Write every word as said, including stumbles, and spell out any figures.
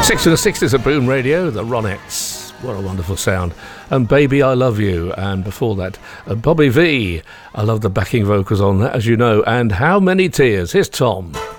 Six to the sixties at Boom Radio, the Ronettes. What a wonderful sound. And Baby I Love You. And before that, uh, Bobby V. I love the backing vocals on that, as you know. And How Many Tears. Here's Tom.